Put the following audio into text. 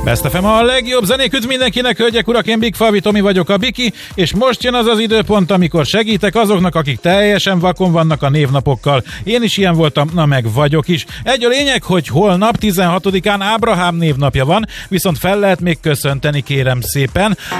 Best FM a legjobb zenék üdv mindenkinek, hölgyek, urak, én Big Favi Tomi vagyok, a Biki, és most jön az az időpont, amikor segítek azoknak, akik teljesen vakon vannak a névnapokkal. Én is ilyen voltam, na meg vagyok is. Egy a lényeg, hogy holnap 16-án Ábrahám névnapja van, viszont fel lehet még köszönteni, kérem szépen.